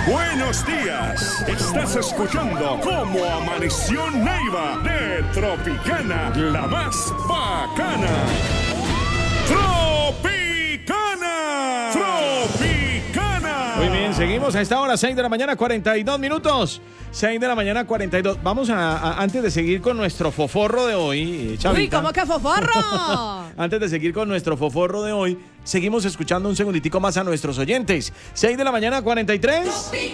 Buenos días. Estás escuchando Cómo Amaneció Neiva de Tropicana, la más bacana. ¡Tropicana! ¡Tropicana! Muy bien, seguimos a esta hora, 6 de la mañana, 42 minutos. 6 de la mañana, 42. Vamos antes de seguir con nuestro foforro de hoy, Chavita. Uy, ¿cómo que foforro? Antes de seguir con nuestro foforro de hoy, seguimos escuchando un segunditico más a nuestros oyentes. 6 de la mañana, 43.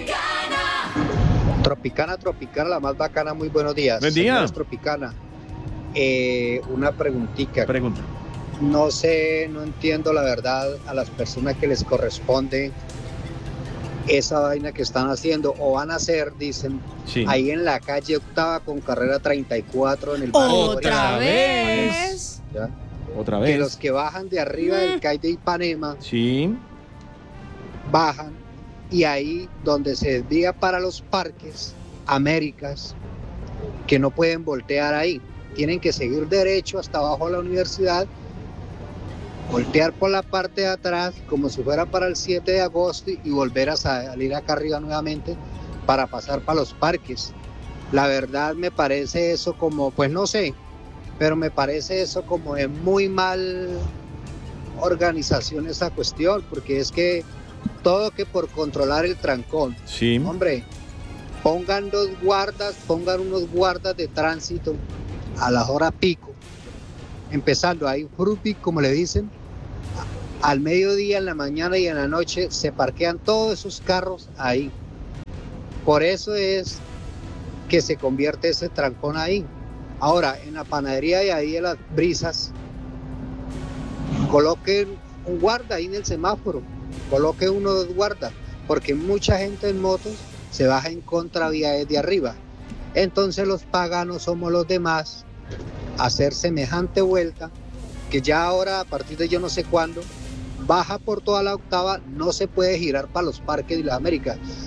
Tropicana, la más bacana, muy buenos días. Buen día. Señores Tropicana, una preguntita. Pregunta. No sé, no entiendo la verdad a las personas que les corresponde esa vaina que están haciendo o van a hacer, dicen, Sí. ahí en la calle Octava con carrera 34 en el barrio. ¿Otra Boyacá, vez? ¿ya? Otra Que vez. los que bajan de arriba del CAI de Ipanema Sí. bajan y ahí donde se desvía para los parques Américas, que no pueden voltear ahí, tienen que seguir derecho hasta abajo de la universidad, voltear por la parte de atrás como si fuera para el 7 de agosto y volver a salir acá arriba nuevamente para pasar para los parques. La verdad me parece eso como, pues no sé, pero me parece eso como de muy mal organización esa cuestión, porque es que todo que por controlar el trancón. Sí. Hombre, pongan unos guardas de tránsito a las horas pico, empezando ahí, frupi, como le dicen, al mediodía, en la mañana y en la noche se parquean todos esos carros ahí. Por eso es que se convierte ese trancón ahí. Ahora, en la panadería de ahí de las Brisas, coloquen un guarda ahí en el semáforo, coloquen 1 o 2 guardas, porque mucha gente en motos se baja en contravía desde arriba. Entonces los paganos somos los demás a hacer semejante vuelta, que ya ahora a partir de yo no sé cuándo, baja por toda la Octava, no se puede girar para los parques de las Américas.